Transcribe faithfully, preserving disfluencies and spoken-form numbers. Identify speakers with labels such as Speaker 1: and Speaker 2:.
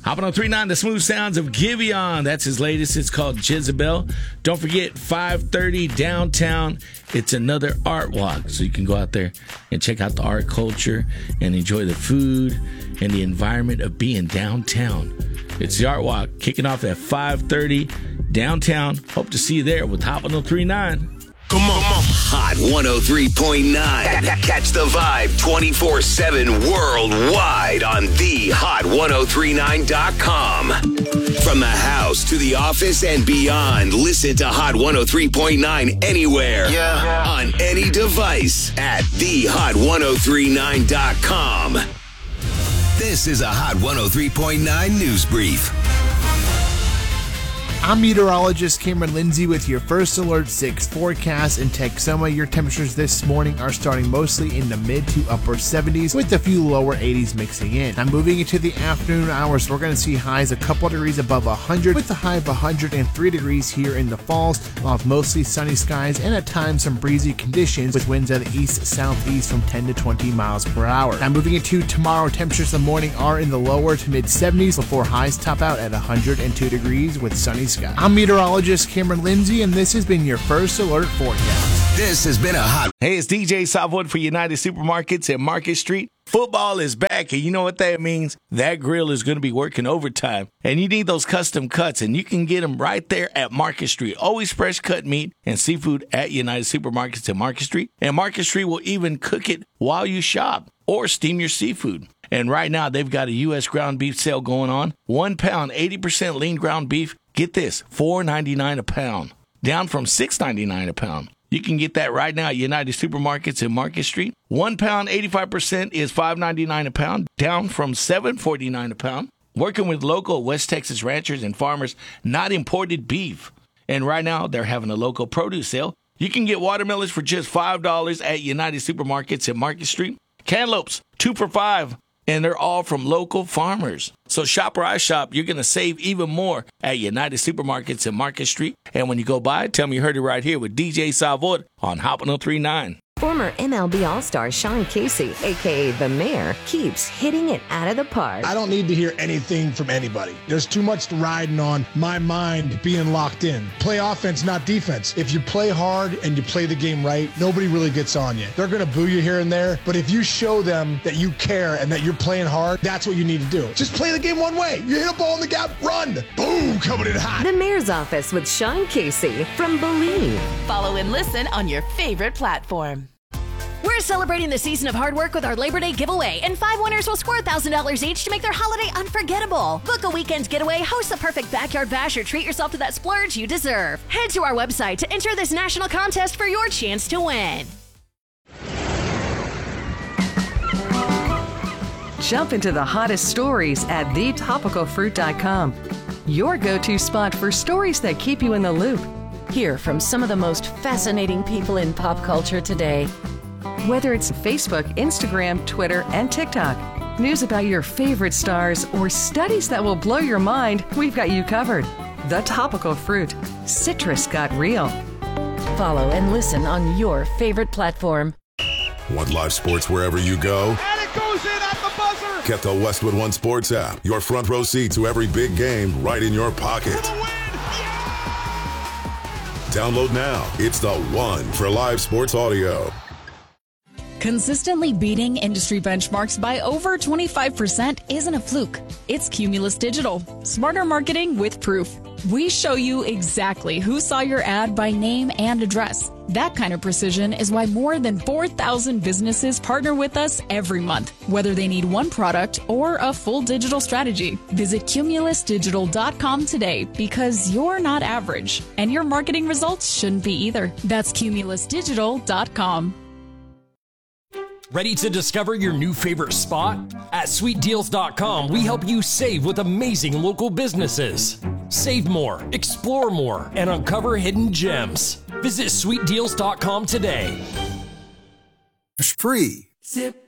Speaker 1: Hopping on three nine, the smooth sounds of Giveon. That's his latest. It's called Jezebel. Don't forget, five thirty downtown. It's another art walk. So you can go out there and check out the art culture and enjoy the food and the environment of being downtown. It's the art walk kicking off at five thirty downtown. Hope to see you there with Hopping on three nine.
Speaker 2: Come on. Hot one oh three point nine. Catch the vibe twenty-four seven worldwide on the hot ten thirty-nine dot com. From the house to the office and beyond, listen to Hot one oh three point nine anywhere. Yeah. On any device at the hot ten thirty-nine dot com. This is a Hot one oh three point nine news brief.
Speaker 3: I'm meteorologist Cameron Lindsay with your First Alert six forecast. In Texoma, your temperatures this morning are starting mostly in the mid to upper seventies with a few lower eighties mixing in. Now moving into the afternoon hours, we're going to see highs a couple degrees above one hundred with a high of one hundred three degrees here in the Falls. We'll have mostly sunny skies and at times some breezy conditions with winds at the east-southeast from ten to twenty miles per hour. Now moving into tomorrow, temperatures in the morning are in the lower to mid seventies before highs top out at one hundred two degrees with sunny skies. I'm meteorologist Cameron Lindsay, and this has been your First Alert forecast.
Speaker 2: This has been a hot...
Speaker 1: Hey, it's D J Savoy for United Supermarkets at Market Street. Football is back, and you know what that means? That grill is going to be working overtime, and you need those custom cuts, and you can get them right there at Market Street. Always fresh cut meat and seafood at United Supermarkets at Market Street, and Market Street will even cook it while you shop or steam your seafood. And right now, they've got a U S ground beef sale going on. One pound, eighty percent lean ground beef. Get this, four ninety-nine a pound, down from six ninety-nine a pound. You can get that right now at United Supermarkets in Market Street. One pound, eighty-five percent is five ninety-nine a pound, down from seven forty-nine a pound. Working with local West Texas ranchers and farmers, not imported beef. And right now, they're having a local produce sale. You can get watermelons for just five dollars at United Supermarkets in Market Street. Cantaloupes, two for five. And they're all from local farmers. So shop where I shop, you're going to save even more at United Supermarkets in Market Street. And when you go by, tell me you heard it right here with D J Savoy on Hot one oh three point nine.
Speaker 4: Former M L B All-Star Sean Casey, a k a. The Mayor, keeps hitting it out of the park.
Speaker 5: I don't need to hear anything from anybody. There's too much riding on my mind being locked in. Play offense, not defense. If you play hard and you play the game right, nobody really gets on you. They're going to boo you here and there, but if you show them that you care and that you're playing hard, that's what you need to do. Just play the game one way. You hit a ball in the gap, run. Boom, coming in hot.
Speaker 4: The Mayor's Office with Sean Casey from Believe.
Speaker 6: Follow and listen on your favorite platform. We're celebrating the season of hard work with our Labor Day giveaway, and five winners will score one thousand dollars each to make their holiday unforgettable. Book a weekend getaway, host the perfect backyard bash, or treat yourself to that splurge you deserve. Head to our website to enter this national contest for your chance to win.
Speaker 7: Jump into the hottest stories at the topical fruit dot com. Your go-to spot for stories that keep you in the loop.
Speaker 4: Hear from some of the most fascinating people in pop culture today.
Speaker 7: Whether it's Facebook, Instagram, Twitter, and TikTok, news about your favorite stars, or studies that will blow your mind, we've got you covered. The Topical Fruit. Citrus got real.
Speaker 4: Follow and listen on your favorite platform.
Speaker 8: Want live sports wherever you go?
Speaker 9: And it goes in at the buzzer!
Speaker 8: Get the Westwood One Sports app. Your front row seat to every big game right in your pocket.
Speaker 9: For the win! Yeah!
Speaker 8: Download now. It's the one for live sports audio.
Speaker 10: Consistently beating industry benchmarks by over twenty-five percent isn't a fluke. It's Cumulus Digital. Smarter marketing with proof. We show you exactly who saw your ad by name and address. That kind of precision is why more than four thousand businesses partner with us every month, whether they need one product or a full digital strategy. Visit cumulus digital dot com today, because you're not average, and your marketing results shouldn't be either. That's cumulus digital dot com.
Speaker 11: Ready to discover your new favorite spot? At sweet deals dot com, we help you save with amazing local businesses. Save more, explore more, and uncover hidden gems. Visit sweet deals dot com today.
Speaker 12: Free.
Speaker 13: Zip.